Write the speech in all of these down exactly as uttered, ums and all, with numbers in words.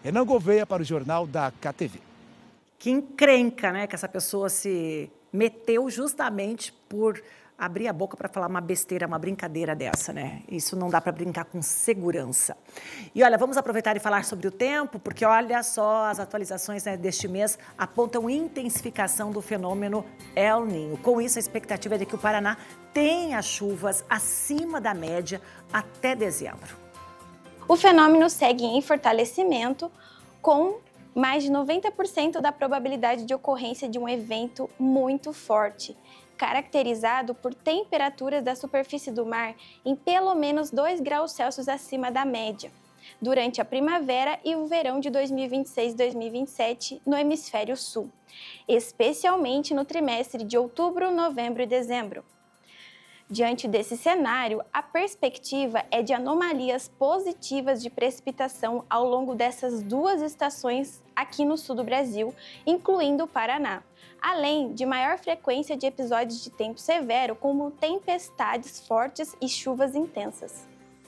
Renan Gouveia para o Jornal da K T V. Que encrenca, né, que essa pessoa se meteu justamente por abrir a boca para falar uma besteira, uma brincadeira dessa, né? Isso não dá para brincar com segurança. E olha, vamos aproveitar e falar sobre o tempo, porque olha só, as atualizações, né, deste mês apontam intensificação do fenômeno El Niño. Com isso, a expectativa é de que o Paraná tenha chuvas acima da média até dezembro. O fenômeno segue em fortalecimento, com mais de noventa por cento da probabilidade de ocorrência de um evento muito forte, caracterizado por temperaturas da superfície do mar em pelo menos dois graus Celsius acima da média, durante a primavera e o verão de dois mil e vinte e seis a dois mil e vinte e sete no hemisfério sul, especialmente no trimestre de outubro, novembro e dezembro. Diante desse cenário, a perspectiva é de anomalias positivas de precipitação ao longo dessas duas estações aqui no sul do Brasil, incluindo o Paraná, além de maior frequência de episódios de tempo severo, como tempestades fortes e chuvas intensas.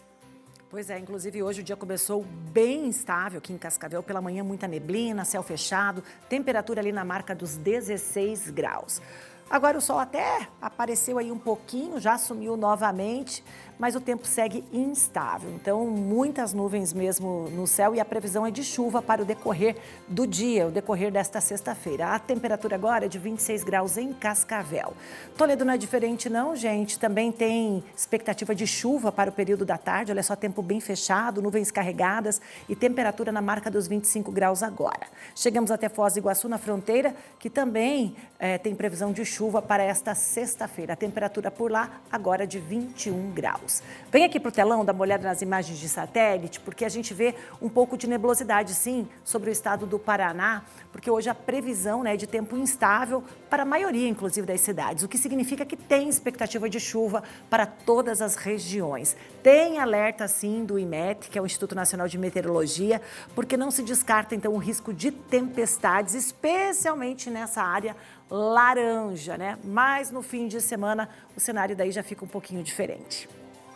Pois é, inclusive hoje o dia começou bem instável aqui em Cascavel, pela manhã muita neblina, céu fechado, temperatura ali na marca dos dezesseis graus. Agora o sol até apareceu aí um pouquinho, já sumiu novamente, mas o tempo segue instável. Então, muitas nuvens mesmo no céu e a previsão é de chuva para o decorrer do dia, o decorrer desta sexta-feira. A temperatura agora é de vinte e seis graus em Cascavel. Toledo não é diferente não, gente. Também tem expectativa de chuva para o período da tarde. Olha só, tempo bem fechado, nuvens carregadas e temperatura na marca dos vinte e cinco graus agora. Chegamos até Foz do Iguaçu, na fronteira, que também é, tem previsão de chuva para esta sexta-feira. A temperatura por lá agora é de vinte e um graus. Vem aqui para o telão dar uma olhada nas imagens de satélite, porque a gente vê um pouco de nebulosidade, sim, sobre o estado do Paraná, porque hoje a previsão, né, é de tempo instável para a maioria, inclusive, das cidades, o que significa que tem expectativa de chuva para todas as regiões. Tem alerta, sim, do IMET, que é o Instituto Nacional de Meteorologia, porque não se descarta, então, o risco de tempestades, especialmente nessa área laranja, né? Mas no fim de semana o cenário daí já fica um pouquinho diferente.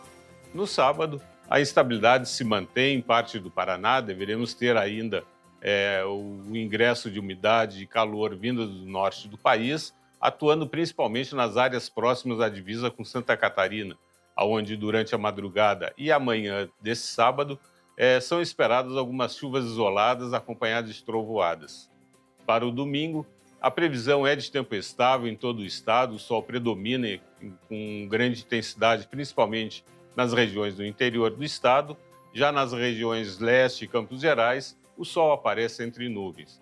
No sábado, a instabilidade se mantém em parte do Paraná. Deveremos ter ainda é, o ingresso de umidade e calor vindo do norte do país, atuando principalmente nas áreas próximas à divisa com Santa Catarina, onde durante a madrugada e amanhã desse sábado é, são esperadas algumas chuvas isoladas acompanhadas de trovoadas. Para o domingo, a previsão é de tempo estável em todo o estado, o sol predomina com grande intensidade, principalmente nas regiões do interior do estado. Já nas regiões leste e Campos Gerais, o sol aparece entre nuvens.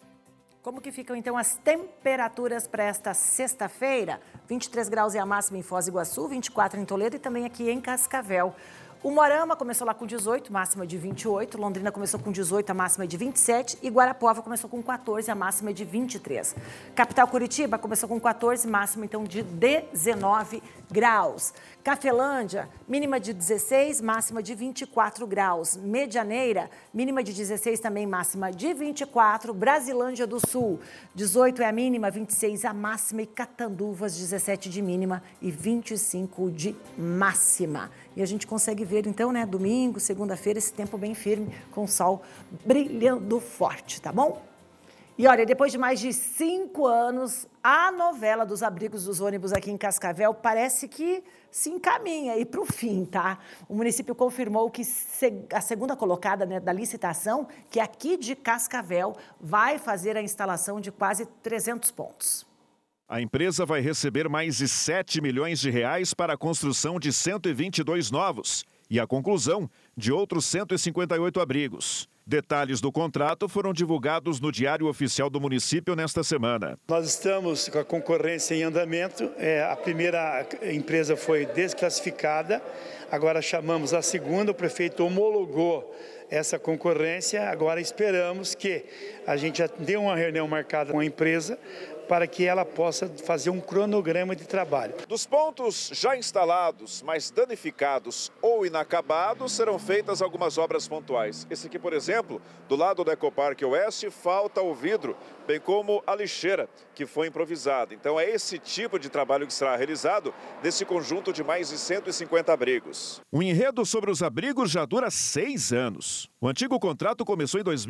Como que ficam então as temperaturas para esta sexta-feira? vinte e três graus é a máxima em Foz do Iguaçu, vinte e quatro em Toledo e também aqui em Cascavel. O Moarama começou lá com dezoito, máxima de vinte e oito. Londrina começou com dezoito, a máxima é de vinte e sete. E Guarapuava começou com quatorze, a máxima é de vinte e três. Capital Curitiba começou com quatorze, máxima então de dezenove graus. Cafelândia, mínima de dezesseis, máxima de vinte e quatro graus. Medianeira, mínima de dezesseis, também máxima de vinte e quatro. Brasilândia do Sul, dezoito é a mínima, vinte e seis a máxima. E Catanduvas, dezessete de mínima e vinte e cinco de máxima. E a gente consegue ver, então, né, domingo, segunda-feira, esse tempo bem firme, com o sol brilhando forte, tá bom? E olha, depois de mais de cinco anos, a novela dos abrigos dos ônibus aqui em Cascavel parece que se encaminha aí para o fim, tá? O município confirmou que a segunda colocada, né, da licitação, que é aqui de Cascavel, vai fazer a instalação de quase trezentos pontos. A empresa vai receber mais de sete milhões de reais para a construção de cento e vinte e dois novos e a conclusão de outros cento e cinquenta e oito abrigos. Detalhes do contrato foram divulgados no Diário Oficial do município nesta semana. Nós estamos com a concorrência em andamento. É, a primeira empresa foi desclassificada, agora chamamos a segunda, o prefeito homologou essa concorrência, agora esperamos que a gente já dê uma reunião marcada com a empresa para que ela possa fazer um cronograma de trabalho. Dos pontos já instalados, mas danificados ou inacabados, serão feitas algumas obras pontuais. Esse aqui, por exemplo, do lado do Ecoparque Oeste, falta o vidro, bem como a lixeira, que foi improvisada. Então é esse tipo de trabalho que será realizado nesse conjunto de mais de cento e cinquenta abrigos. O enredo sobre os abrigos já dura seis anos. O antigo contrato começou em dois mil